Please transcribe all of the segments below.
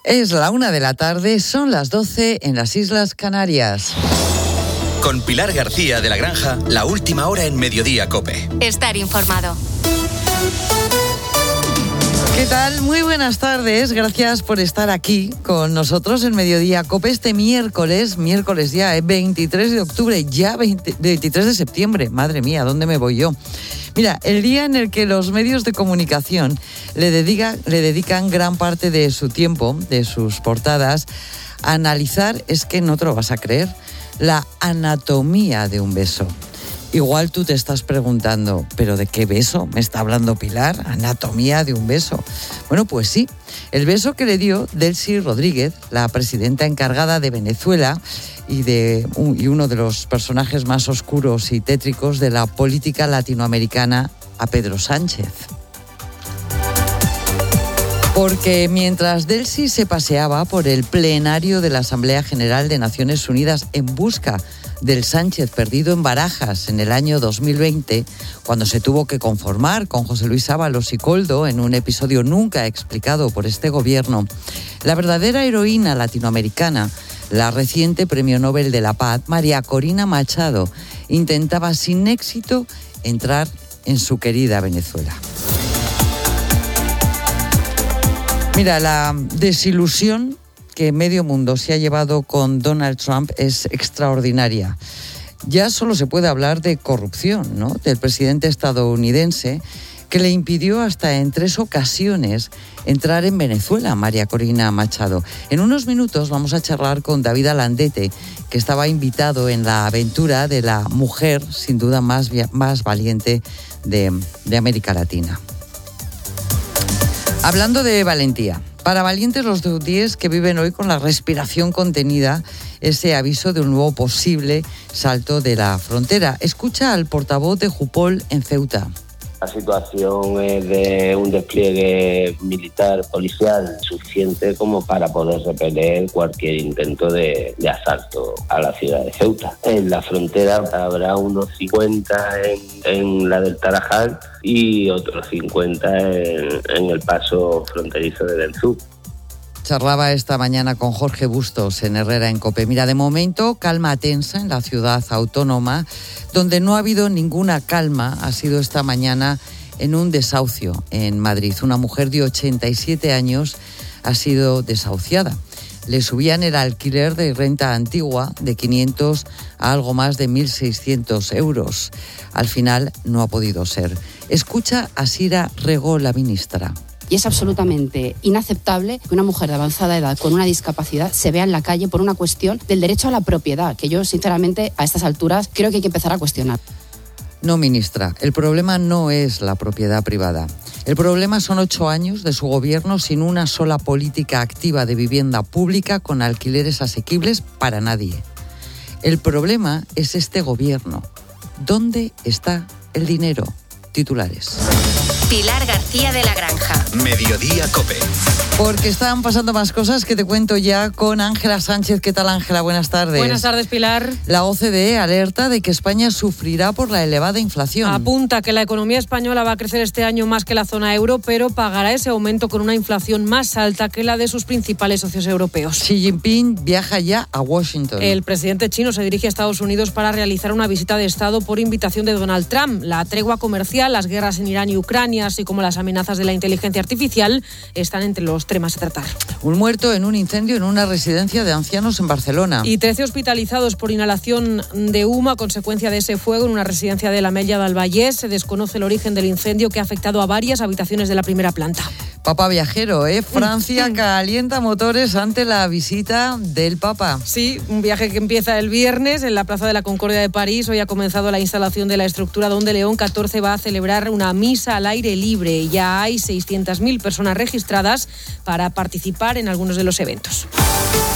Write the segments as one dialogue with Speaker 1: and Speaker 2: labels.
Speaker 1: Es la 1:00 p.m, son las 12 en las Islas Canarias.
Speaker 2: Con Pilar García de la Granja, la última hora en Mediodía COPE.
Speaker 3: Estar informado.
Speaker 1: ¿Qué tal? Muy buenas tardes. Gracias por estar aquí con nosotros en Mediodía COPE este miércoles ya, 23 de octubre, ya 23 de septiembre. Madre mía, ¿dónde me voy yo? Mira, el día en el que los medios de comunicación le dedican gran parte de su tiempo, de sus portadas, a analizar, es que no te lo vas a creer, la anatomía de un beso. Igual tú te estás preguntando, ¿pero de qué beso me está hablando Pilar? ¿Anatomía de un beso? Bueno, pues sí, el beso que le dio Delcy Rodríguez, la presidenta encargada de Venezuela y uno de los personajes más oscuros y tétricos de la política latinoamericana, a Pedro Sánchez. Porque mientras Delcy se paseaba por el plenario de la Asamblea General de Naciones Unidas en busca del Sánchez perdido en Barajas en el año 2020, cuando se tuvo que conformar con José Luis Ábalos y Koldo en un episodio nunca explicado por este gobierno, la verdadera heroína latinoamericana, la reciente Premio Nobel de la Paz, María Corina Machado, intentaba sin éxito entrar en su querida Venezuela. Mira, la desilusión que medio mundo se ha llevado con Donald Trump es extraordinaria. Ya solo se puede hablar de corrupción, ¿no?, del presidente estadounidense, que le impidió hasta en 3 ocasiones entrar en Venezuela, María Corina Machado. En unos minutos vamos a charlar con David Alandete, que estaba invitado en la aventura de la mujer, sin duda más valiente de América Latina. Hablando de valentía, para valientes los houthíes que viven hoy con la respiración contenida, ese aviso de un nuevo posible salto de la frontera. Escucha al portavoz de Jupol en Ceuta.
Speaker 4: La situación es de un despliegue militar, policial, suficiente como para poder repeler cualquier intento de asalto a la ciudad de Ceuta. En la frontera habrá unos 50 en la del Tarajal y otros 50 en el paso fronterizo de Delzú.
Speaker 1: Charlaba esta mañana con Jorge Bustos en Herrera en COPE. Mira, de momento, calma tensa en la ciudad autónoma. Donde no ha habido ninguna calma ha sido esta mañana en un desahucio en Madrid. Una mujer de 87 años ha sido desahuciada. Le subían el alquiler de renta antigua de 500 a algo más de 1.600 euros. Al final no ha podido ser. Escucha a Sira Rego, la ministra.
Speaker 5: Y es absolutamente inaceptable que una mujer de avanzada edad con una discapacidad se vea en la calle por una cuestión del derecho a la propiedad, que yo, sinceramente, a estas alturas creo que hay que empezar a cuestionar.
Speaker 1: No, ministra, el problema no es la propiedad privada. El problema son 8 años de su gobierno sin una sola política activa de vivienda pública con alquileres asequibles para nadie. El problema es este gobierno. ¿Dónde está el dinero? Titulares.
Speaker 3: Pilar García de la Granja.
Speaker 2: Mediodía COPE.
Speaker 1: Porque están pasando más cosas que te cuento ya con Ángela Sánchez. ¿Qué tal, Ángela? Buenas tardes.
Speaker 6: Buenas tardes, Pilar.
Speaker 1: La OCDE alerta de que España sufrirá por la elevada inflación.
Speaker 6: Apunta que la economía española va a crecer este año más que la zona euro, pero pagará ese aumento con una inflación más alta que la de sus principales socios europeos.
Speaker 1: Xi Jinping viaja ya a Washington.
Speaker 6: El presidente chino se dirige a Estados Unidos para realizar una visita de Estado por invitación de Donald Trump. La tregua comercial, las guerras en Irán y Ucrania, así como las amenazas de la inteligencia artificial, están entre los temas a tratar.
Speaker 1: Un muerto en un incendio en una residencia de ancianos en Barcelona.
Speaker 6: Y 13 hospitalizados por inhalación de humo a consecuencia de ese fuego en una residencia de l'Ametlla del Vallès. Se desconoce el origen del incendio que ha afectado a varias habitaciones de la primera planta.
Speaker 1: Papa viajero, ¿eh? Francia calienta motores ante la visita del Papa.
Speaker 6: Sí, un viaje que empieza el viernes en la Plaza de la Concordia de París. Hoy ha comenzado la instalación de la estructura donde León XIV va a celebrar una misa al aire libre. Ya hay 600.000 personas registradas para participar en algunos de los eventos.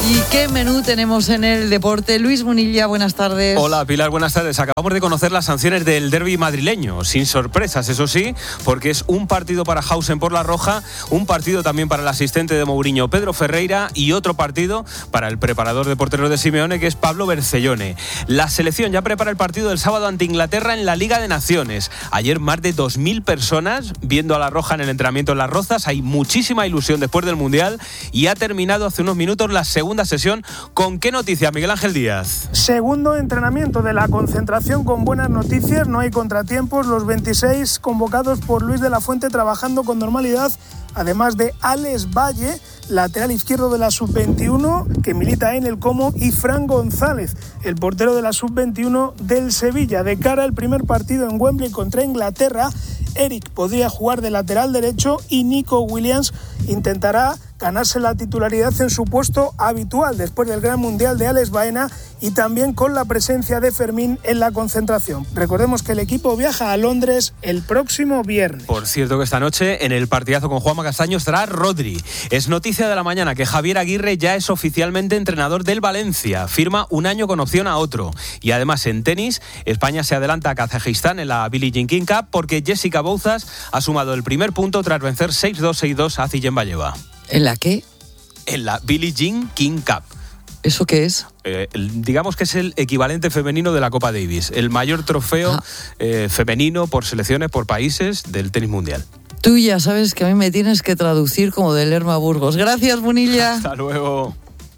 Speaker 1: ¿Y qué menú tenemos en el deporte? Luis Munilla, buenas tardes.
Speaker 7: Hola Pilar, buenas tardes. Acabamos de conocer las sanciones del derbi madrileño, sin sorpresas, eso sí, porque es un partido para Hausen por la roja, un partido también para el asistente de Mourinho, Pedro Ferreira, y otro partido para el preparador de porteros de Simeone, que es Pablo Bercellone. La selección ya prepara el partido del sábado ante Inglaterra en la Liga de Naciones. Ayer más de 2.000 personas viendo a la roja en el entrenamiento en Las Rozas. Hay muchísima ilusión después del Mundial y ha terminado hace unos minutos la segunda sesión. ¿Con qué noticia, Miguel Ángel Díaz?
Speaker 8: Segundo entrenamiento de la concentración con buenas noticias, no hay contratiempos, los 26 convocados por Luis de la Fuente trabajando con normalidad, además de Alex Valle, lateral izquierdo de la Sub-21, que milita en el Como, y Fran González, el portero de la Sub-21 del Sevilla. De cara al primer partido en Wembley contra Inglaterra, Eric podría jugar de lateral derecho y Nico Williams intentará ganarse la titularidad en su puesto habitual después del Gran Mundial de Alex Baena y también con la presencia de Fermín en la concentración. Recordemos que el equipo viaja a Londres el próximo viernes.
Speaker 7: Por cierto que esta noche en el partidazo con Juanma Castaño estará Rodri. Es noticia de la mañana que Javier Aguirre ya es oficialmente entrenador del Valencia. Firma un año con opción a otro. Y además en tenis, España se adelanta a Kazajistán en la Billie Jean King Cup porque Jessica Bouzas ha sumado el primer punto tras vencer 6-2, 6-2 a Ziyenbayeva.
Speaker 1: ¿En la qué?
Speaker 7: En la Billie Jean King Cup.
Speaker 1: ¿Eso qué es?
Speaker 7: Digamos que es el equivalente femenino de la Copa Davis, el mayor trofeo femenino por selecciones, por países del tenis mundial.
Speaker 1: Tú ya sabes que a mí me tienes que traducir como de Lerma a Burgos. Gracias, Munilla.
Speaker 7: Hasta luego.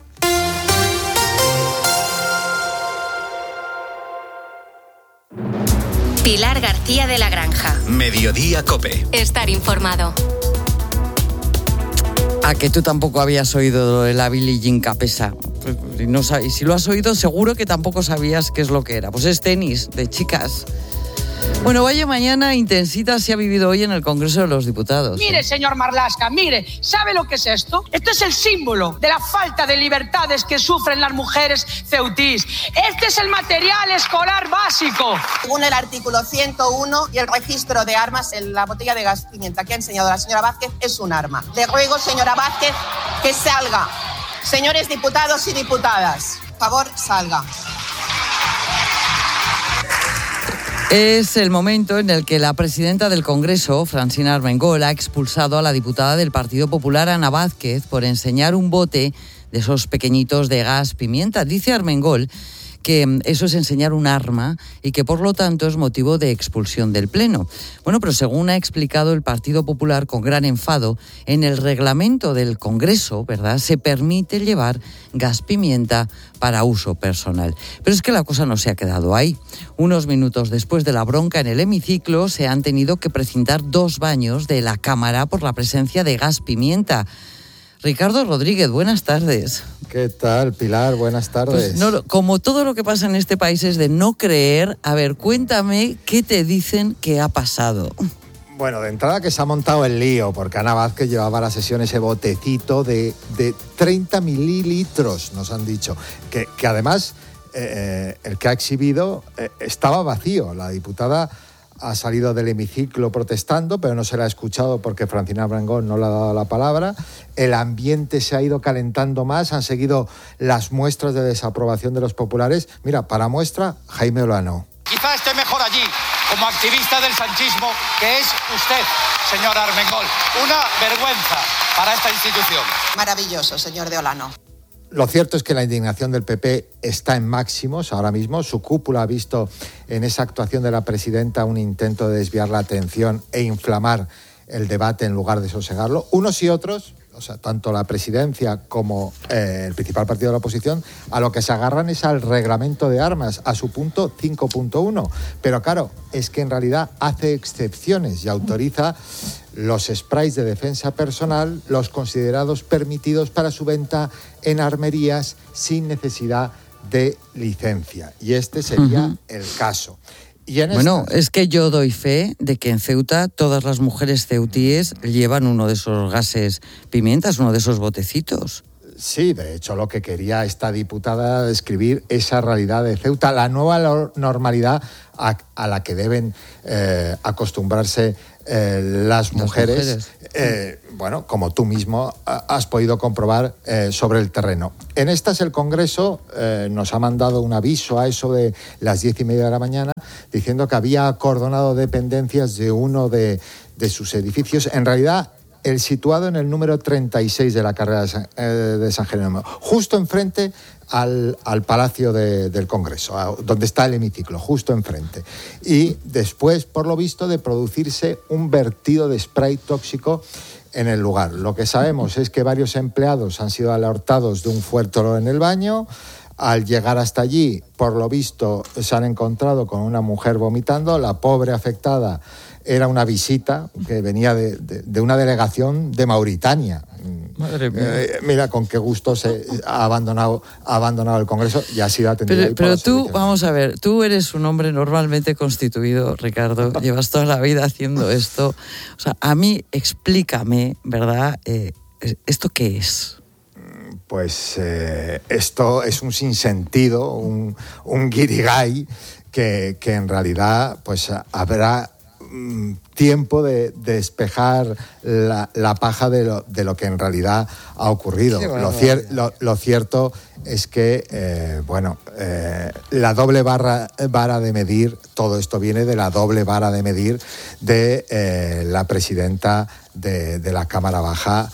Speaker 3: Pilar García de la Granja.
Speaker 2: Mediodía COPE.
Speaker 3: Estar informado.
Speaker 1: A que tú tampoco habías oído de la Billie Jean Cup esa. No, y si lo has oído, seguro que tampoco sabías qué es lo que era. Pues es tenis de chicas. Bueno, vaya mañana intensita se ha vivido hoy en el Congreso de los Diputados.
Speaker 9: Mire, señor Marlaska, mire, ¿sabe lo que es esto? Esto es el símbolo de la falta de libertades que sufren las mujeres ceutís. Este es el material escolar básico.
Speaker 10: Según el artículo 101 y el registro de armas, en la botella de gas pimienta que ha enseñado la señora Vázquez es un arma. Le ruego, señora Vázquez, que salga. Señores diputados y diputadas, por favor, salga.
Speaker 1: Es el momento en el que la presidenta del Congreso, Francina Armengol, ha expulsado a la diputada del Partido Popular, Ana Vázquez, por enseñar un bote de esos pequeñitos de gas pimienta. Dice Armengol que eso es enseñar un arma y que por lo tanto es motivo de expulsión del Pleno. Bueno, pero según ha explicado el Partido Popular con gran enfado, en el reglamento del Congreso, ¿verdad?, se permite llevar gas pimienta para uso personal. Pero es que la cosa no se ha quedado ahí. Unos minutos después de la bronca en el hemiciclo se han tenido que precintar 2 baños de la Cámara por la presencia de gas pimienta. Ricardo Rodríguez, buenas tardes.
Speaker 11: ¿Qué tal, Pilar? Buenas tardes.
Speaker 1: Pues no, como todo lo que pasa en este país es de no creer, a ver, cuéntame qué te dicen que ha pasado.
Speaker 11: Bueno, de entrada que se ha montado el lío, porque Ana Vázquez llevaba a la sesión ese botecito de 30 mililitros, nos han dicho, que además el que ha exhibido estaba vacío. La diputada ha salido del hemiciclo protestando, pero no se la ha escuchado porque Francina Armengol no le ha dado la palabra. El ambiente se ha ido calentando más, han seguido las muestras de desaprobación de los populares. Mira, para muestra, Jaime Olano.
Speaker 12: Quizá esté mejor allí, como activista del sanchismo, que es usted, señora Armengol. Una vergüenza para esta institución.
Speaker 10: Maravilloso, señor de Olano.
Speaker 11: Lo cierto es que la indignación del PP está en máximos ahora mismo. Su cúpula ha visto en esa actuación de la presidenta un intento de desviar la atención e inflamar el debate en lugar de sosegarlo. Unos y otros, o sea, tanto la presidencia como el principal partido de la oposición, a lo que se agarran es al reglamento de armas, a su punto 5.1. Pero claro, es que en realidad hace excepciones y autoriza los sprays de defensa personal, los considerados permitidos para su venta en armerías sin necesidad de licencia. Y este sería el caso. Y
Speaker 1: bueno, es que yo doy fe de que en Ceuta todas las mujeres ceutíes llevan uno de esos gases pimientas, uno de esos botecitos.
Speaker 11: Sí, de hecho lo que quería esta diputada describir esa realidad de Ceuta, la nueva normalidad a la que deben acostumbrarse las mujeres. Bueno, como tú mismo has podido comprobar sobre el terreno. En estas el Congreso nos ha mandado un aviso a eso de las 10:30 de la mañana diciendo que había acordonado dependencias de uno de sus edificios. En realidad, el situado en el número 36 de la carrera de San Jerónimo, justo enfrente al Palacio del Congreso, donde está el hemiciclo, justo enfrente. Y después, por lo visto, de producirse un vertido de spray tóxico en el lugar. Lo que sabemos es que varios empleados han sido alertados de un fuerte olor en el baño. Al llegar hasta allí, por lo visto, se han encontrado con una mujer vomitando. La pobre afectada era una visita que venía de una delegación de Mauritania. Madre mía. Mira con qué gusto se ha abandonado el Congreso y ha sido atendido.
Speaker 1: Pero tú, vamos a ver, tú eres un hombre normalmente constituido, Ricardo, llevas toda la vida haciendo esto. O sea, a mí explícame, ¿verdad? ¿Esto qué es?
Speaker 11: Pues esto es un sinsentido, un guirigay que en realidad pues habrá tiempo de despejar la paja de lo que en realidad ha ocurrido. Lo cierto es que, la doble vara de medir, todo esto viene de la doble vara de medir de la presidenta de la Cámara Baja,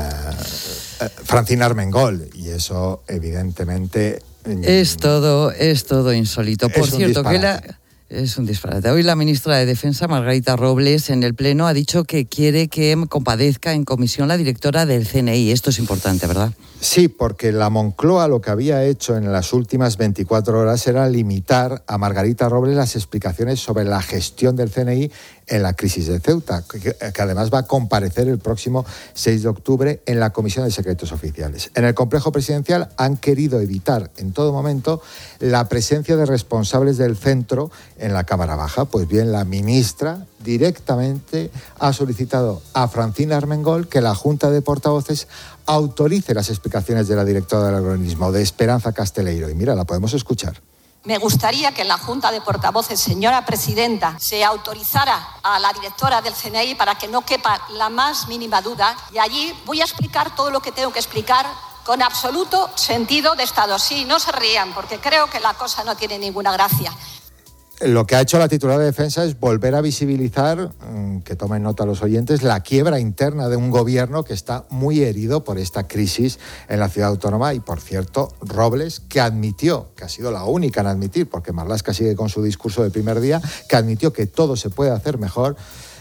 Speaker 11: Francina Armengol, y eso evidentemente
Speaker 1: es todo insólito. Por cierto, es un disparate. Hoy la ministra de Defensa, Margarita Robles, en el Pleno ha dicho que quiere que compadezca en comisión la directora del CNI. Esto es importante, ¿verdad?
Speaker 11: Sí, porque la Moncloa lo que había hecho en las últimas 24 horas era limitar a Margarita Robles las explicaciones sobre la gestión del CNI en la crisis de Ceuta, que además va a comparecer el próximo 6 de octubre en la Comisión de Secretos Oficiales. En el complejo presidencial han querido evitar en todo momento la presencia de responsables del centro en la Cámara Baja. Pues bien, la ministra directamente ha solicitado a Francina Armengol que la Junta de Portavoces autorice las explicaciones de la directora del organismo, de Esperanza Casteleiro. Y mira, la podemos escuchar.
Speaker 13: Me gustaría que en la Junta de Portavoces, señora presidenta, se autorizara a la directora del CNI para que no quepa la más mínima duda, y allí voy a explicar todo lo que tengo que explicar con absoluto sentido de Estado. Sí, no se rían, porque creo que la cosa no tiene ninguna gracia.
Speaker 11: Lo que ha hecho la titular de Defensa es volver a visibilizar, que tomen nota los oyentes, la quiebra interna de un gobierno que está muy herido por esta crisis en la ciudad autónoma. Y, por cierto, Robles, que admitió, que ha sido la única en admitir, porque Marlaska sigue con su discurso del primer día, que admitió que todo se puede hacer mejor,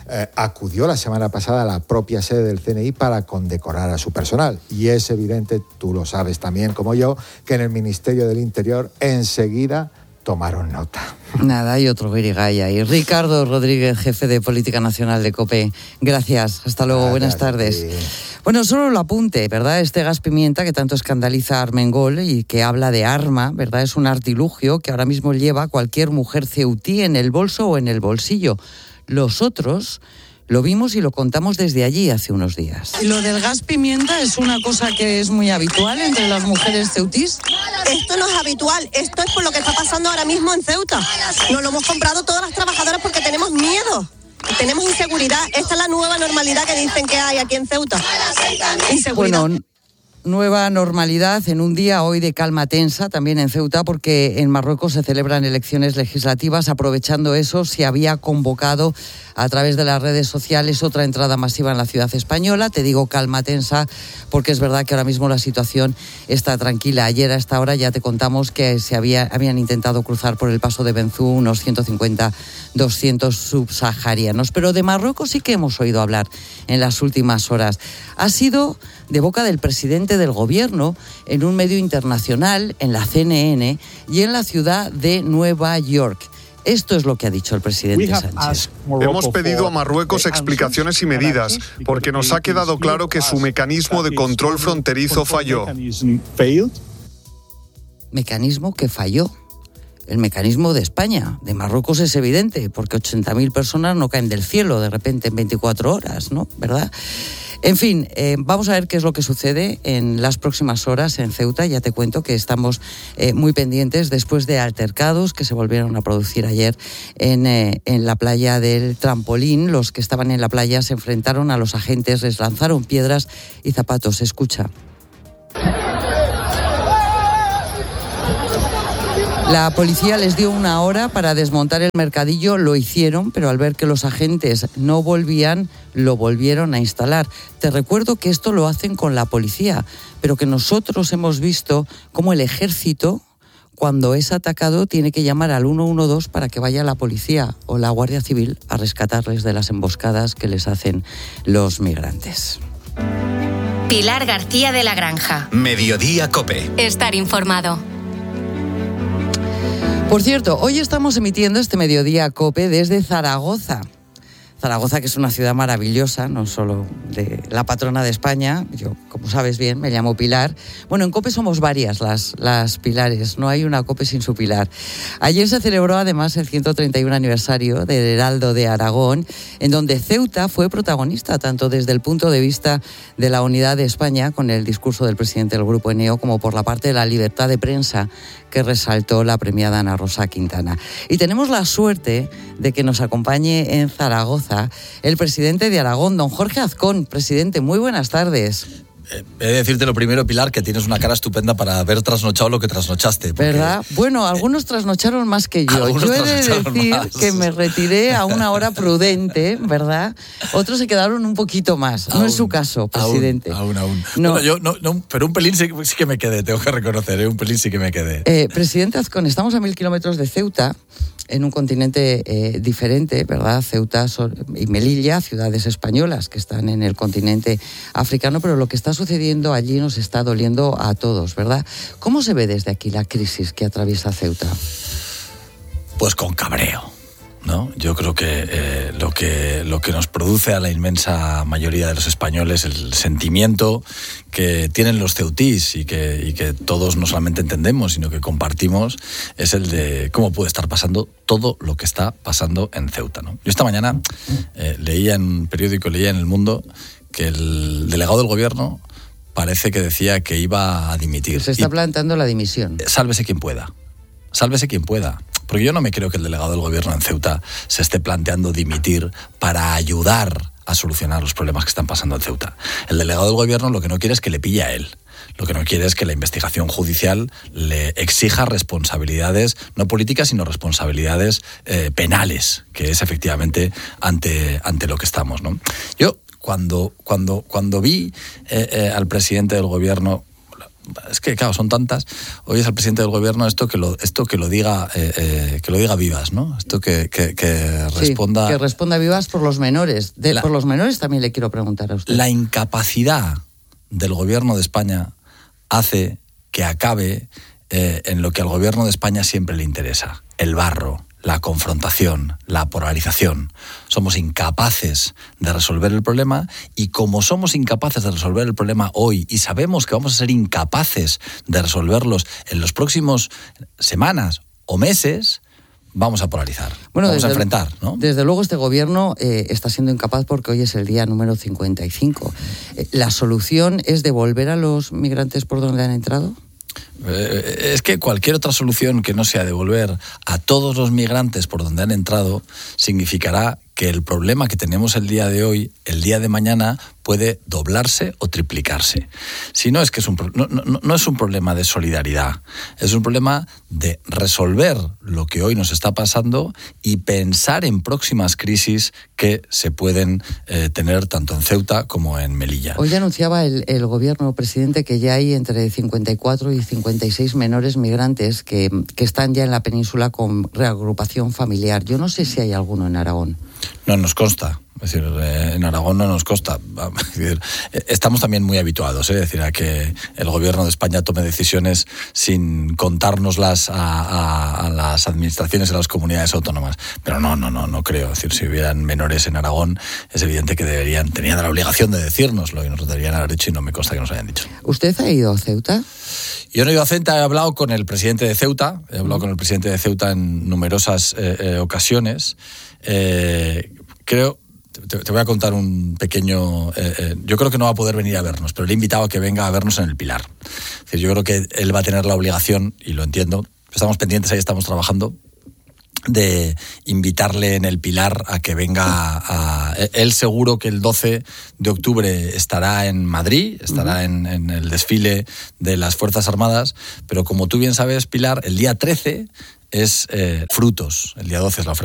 Speaker 11: acudió la semana pasada a la propia sede del CNI para condecorar a su personal. Y es evidente, tú lo sabes también como yo, que en el Ministerio del Interior enseguida tomaron nota.
Speaker 1: Nada, hay otro guirigay ahí. Ricardo Rodríguez, jefe de Política Nacional de COPE. Gracias, hasta luego, buenas tardes. Bueno, solo lo apunte, ¿verdad? Este gas pimienta que tanto escandaliza a Armengol y que habla de arma, ¿verdad? Es un artilugio que ahora mismo lleva cualquier mujer ceutí en el bolso o en el bolsillo. Los otros lo vimos y lo contamos desde allí hace unos días.
Speaker 14: ¿Lo del gas pimienta es una cosa que es muy habitual entre las mujeres ceutís?
Speaker 15: Esto no es habitual, esto es por lo que está pasando ahora mismo en Ceuta. Nos lo hemos comprado todas las trabajadoras porque tenemos miedo, tenemos inseguridad. Esta es la nueva normalidad que dicen que hay aquí en Ceuta. Inseguridad.
Speaker 1: Bueno, nueva normalidad en un día hoy de calma tensa también en Ceuta, porque en Marruecos se celebran elecciones legislativas. Aprovechando eso, se había convocado a través de las redes sociales otra entrada masiva en la ciudad española. Te digo calma tensa porque es verdad que ahora mismo la situación está tranquila. Ayer a esta hora ya te contamos que habían intentado cruzar por el paso de Benzú unos 150-200 subsaharianos. Pero de Marruecos sí que hemos oído hablar en las últimas horas. Ha sido de boca del presidente del gobierno en un medio internacional, en la CNN y en la ciudad de Nueva York. Esto es lo que ha dicho el presidente Sánchez.
Speaker 16: Hemos pedido a Marruecos explicaciones y medidas, porque nos ha quedado claro que su mecanismo de control fronterizo falló.
Speaker 1: Mecanismo que falló. El mecanismo de España, de Marruecos es evidente, porque 80.000 personas no caen del cielo de repente en 24 horas, ¿no? ¿Verdad? En fin, vamos a ver qué es lo que sucede en las próximas horas en Ceuta. Ya te cuento que estamos muy pendientes después de altercados que se volvieron a producir ayer en la playa del Trampolín. Los que estaban en la playa se enfrentaron a los agentes, les lanzaron piedras y zapatos. Escucha. La policía les dio 1 hora para desmontar el mercadillo, lo hicieron, pero al ver que los agentes no volvían, lo volvieron a instalar. Te recuerdo que esto lo hacen con la policía, pero que nosotros hemos visto cómo el ejército, cuando es atacado, tiene que llamar al 112 para que vaya la policía o la Guardia Civil a rescatarles de las emboscadas que les hacen los migrantes.
Speaker 3: Pilar García de la Granja.
Speaker 2: Mediodía COPE.
Speaker 3: Estar informado.
Speaker 1: Por cierto, hoy estamos emitiendo este Mediodía COPE desde Zaragoza. Zaragoza, que es una ciudad maravillosa, no solo de la patrona de España. Yo, como sabes bien, me llamo Pilar. Bueno, en COPE somos varias las Pilares, no hay una COPE sin su Pilar. Ayer se celebró además el 131 aniversario del Heraldo de Aragón, en donde Ceuta fue protagonista, tanto desde el punto de vista de la unidad de España, con el discurso del presidente del Grupo Eneo, como por la parte de la libertad de prensa, que resaltó la premiada Ana Rosa Quintana. Y tenemos la suerte de que nos acompañe en Zaragoza el presidente de Aragón, don Jorge Azcón. Presidente, muy buenas tardes.
Speaker 17: He de decirte lo primero, Pilar, que tienes una cara estupenda para haber trasnochado lo que trasnochaste.
Speaker 1: ¿Verdad? Bueno, algunos trasnocharon más que yo. Yo he de decir que me retiré a una hora prudente, ¿verdad? Otros se quedaron un poquito más. No es su caso, presidente.
Speaker 17: Aún.
Speaker 1: No.
Speaker 17: Bueno, yo no, pero un pelín sí que me quedé, tengo que reconocer, un pelín sí que me quedé.
Speaker 1: Presidente Azcón, estamos a 1000 kilómetros de Ceuta, en un continente diferente, ¿verdad? Ceuta y Melilla, ciudades españolas que están en el continente africano, pero lo que está sucediendo allí nos está doliendo a todos, ¿verdad? ¿Cómo se ve desde aquí la crisis que atraviesa Ceuta?
Speaker 17: Pues con cabreo, ¿no? Yo creo que lo que nos produce a la inmensa mayoría de los españoles, el sentimiento que tienen los ceutís y que todos no solamente entendemos, sino que compartimos, es el de cómo puede estar pasando todo lo que está pasando en Ceuta, ¿no? Yo esta mañana leía en un periódico, leía en El Mundo, que el delegado del gobierno parece que decía que iba a dimitir.
Speaker 1: Se está planteando la dimisión.
Speaker 17: Sálvese quien pueda. Sálvese quien pueda. Porque yo no me creo que el delegado del gobierno en Ceuta se esté planteando dimitir para ayudar a solucionar los problemas que están pasando en Ceuta. El delegado del gobierno lo que no quiere es que le pille a él. Lo que no quiere es que la investigación judicial le exija responsabilidades, no políticas, sino responsabilidades penales, que es efectivamente ante lo que estamos, ¿no? Yo, cuando vi al presidente del gobierno, es que claro, son tantas, oyes al presidente del gobierno esto que lo diga Vivas, ¿no? Esto que responda.
Speaker 1: Sí, que responda Vivas por los menores. Por los menores también le quiero preguntar a usted.
Speaker 17: La incapacidad del gobierno de España hace que acabe en lo que al gobierno de España siempre le interesa: el barro, la confrontación, la polarización. Somos incapaces de resolver el problema, y como somos incapaces de resolver el problema hoy y sabemos que vamos a ser incapaces de resolverlos en los próximos semanas o meses, vamos a polarizar, vamos a enfrentar, ¿no?
Speaker 1: Desde luego este gobierno está siendo incapaz porque hoy es el día número 55. ¿La solución es devolver a los migrantes por donde han entrado?
Speaker 17: Es que cualquier otra solución que no sea devolver a todos los migrantes por donde han entrado significará que el problema que tenemos el día de hoy, el día de mañana, puede doblarse o triplicarse. Si no, es que no es un problema de solidaridad, es un problema de resolver lo que hoy nos está pasando y pensar en próximas crisis que se pueden tener tanto en Ceuta como en Melilla.
Speaker 1: Hoy anunciaba el gobierno, presidente, que ya hay entre 54 y 56 menores migrantes que están ya en la península con reagrupación familiar. Yo no sé si hay alguno en Aragón.
Speaker 17: No nos consta. Es decir, en Aragón no nos consta. Estamos también muy habituados, es decir, a que el gobierno de España tome decisiones sin contárnoslas a las administraciones y a las comunidades autónomas. Pero no creo. Es decir, si hubieran menores en Aragón, es evidente que tenían la obligación de decírnoslo y nos lo deberían haber dicho, y no me consta que nos hayan dicho.
Speaker 1: ¿Usted ha ido a Ceuta?
Speaker 17: Yo no he ido a Ceuta, he hablado con el presidente de Ceuta, en numerosas ocasiones. Creo, Te voy a contar un pequeño... yo creo que no va a poder venir a vernos, pero le he invitado a que venga a vernos en el Pilar. Es decir, yo creo que él va a tener la obligación, y lo entiendo, estamos pendientes, ahí estamos trabajando, de invitarle en el Pilar a que venga él seguro que el 12 de octubre estará en Madrid, estará en el desfile de las Fuerzas Armadas, pero como tú bien sabes, Pilar, el día 13 es Frutos, el día 12 es la ofrenda.